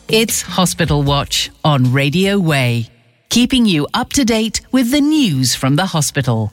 It's Hospital Watch on Radio Way, keeping you up to date with the news from the hospital.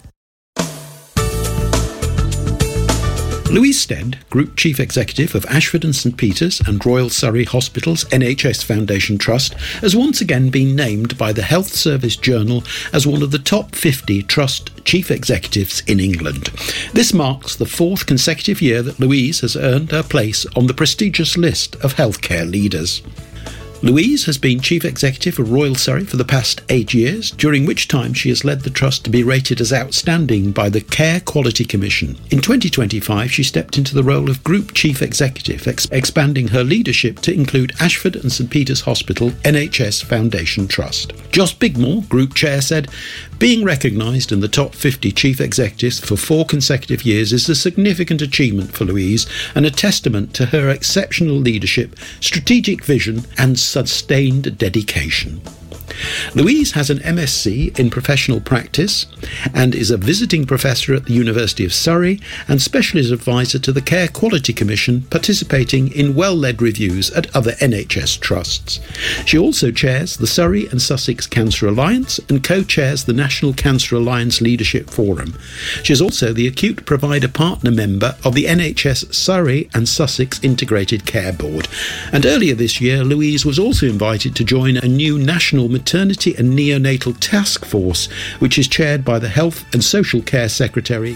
Louise Stead, Group Chief Executive of Ashford and St Peters and Royal Surrey Hospitals NHS Foundation Trust, has once again been named by the Health Service Journal as one of the top 50 Trust Chief Executives in England. This marks the fourth consecutive year that Louise has earned her place on the prestigious list of healthcare leaders. Louise has been Chief Executive of Royal Surrey for the past 8 years, during which time she has led the Trust to be rated as outstanding by the Care Quality Commission. In 2025, she stepped into the role of Group Chief Executive, expanding her leadership to include Ashford and St Peters Hospital NHS Foundation Trust. Jos Bigmore, Group Chair, said, "Being recognised in the top 50 Chief Executives for 4 consecutive years is a significant achievement for Louise and a testament to her exceptional leadership, strategic vision and sustained dedication." Louise has an MSc in professional practice and is a visiting professor at the University of Surrey and specialist advisor to the Care Quality Commission, participating in well-led reviews at other NHS trusts. She also chairs the Surrey and Sussex Cancer Alliance and co-chairs the National Cancer Alliance Leadership Forum. She is also the acute provider partner member of the NHS Surrey and Sussex Integrated Care Board. And earlier this year, Louise was also invited to join a new national maternity and neonatal task force, which is chaired by the Health and Social Care Secretary.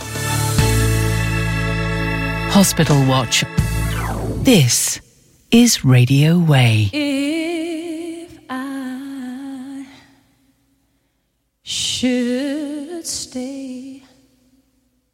Hospital Watch. This is Radio Way. If I should stay